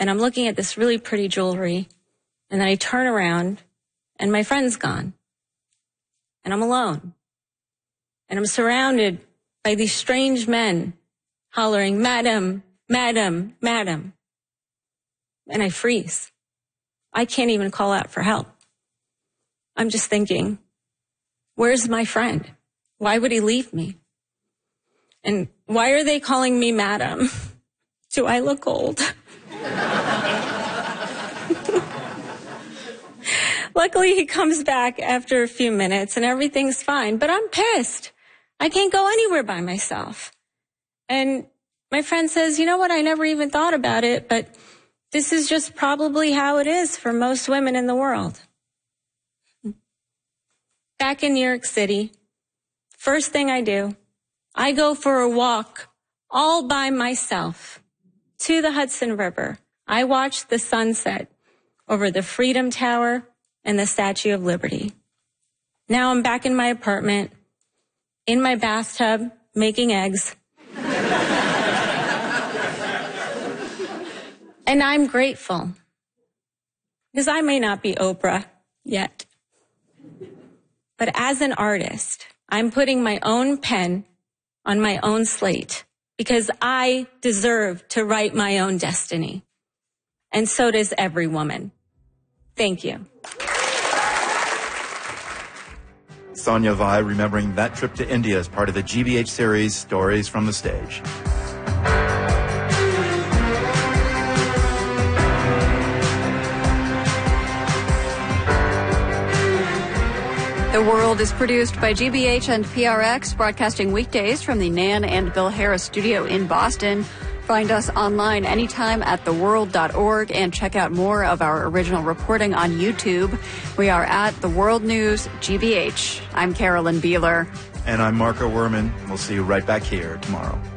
and I'm looking at this really pretty jewelry, and then I turn around, and my friend's gone. And I'm alone. And I'm surrounded by these strange men hollering, "Madam, madam, madam." And I freeze. I can't even call out for help. I'm just thinking, where's my friend? Why would he leave me? And why are they calling me madam? Do I look old? Luckily, he comes back after a few minutes and everything's fine, but I'm pissed. I can't go anywhere by myself. And my friend says, "You know what? I never even thought about it, but this is just probably how it is for most women in the world." Back in New York City, first thing I do, I go for a walk all by myself to the Hudson River. I watch the sunset over the Freedom Tower and the Statue of Liberty. Now I'm back in my apartment, in my bathtub, making eggs. And I'm grateful, because I may not be Oprah yet. But as an artist, I'm putting my own pen on my own slate, because I deserve to write my own destiny. And so does every woman. Thank you. Sonia Vai remembering that trip to India as part of the GBH series, Stories from the Stage. The World is produced by GBH and PRX, broadcasting weekdays from the Nan and Bill Harris studio in Boston. Find us online anytime at theworld.org and check out more of our original reporting on YouTube. We are at The World News GBH. I'm Carolyn Beeler. And I'm Marco Werman. We'll see you right back here tomorrow.